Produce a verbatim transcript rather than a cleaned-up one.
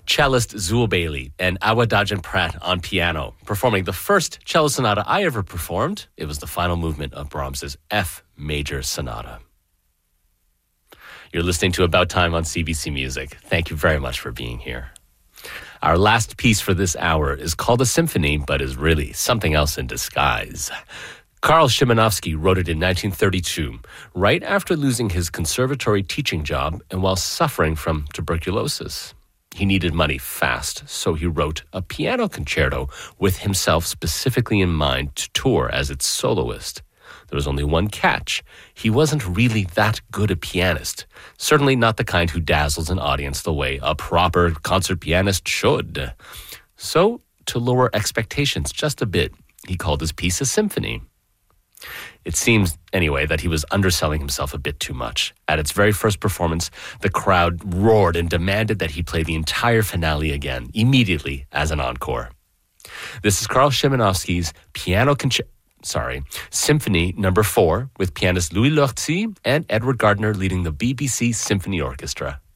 cellist Zool Bailey and Awa Dajan Pratt on piano, performing the first cello sonata I ever performed. It was the final movement of Brahms's F major sonata. You're listening to About Time on C B C Music. Thank you very much for being here. Our last piece for this hour is called a symphony, but is really something else in disguise. Karl Szymanowski wrote it in nineteen thirty-two, right after losing his conservatory teaching job and while suffering from tuberculosis. He needed money fast, so he wrote a piano concerto with himself specifically in mind to tour as its soloist. There was only one catch. He wasn't really that good a pianist, certainly not the kind who dazzles an audience the way a proper concert pianist should. So, to lower expectations just a bit, he called his piece a symphony. It seems, anyway, that he was underselling himself a bit too much. At its very first performance, the crowd roared and demanded that he play the entire finale again, immediately as an encore. This is Karl Szymanowski's piano concerto, sorry, Symphony Number Four, with pianist Louis Lortie and Edward Gardner leading the B B C Symphony Orchestra.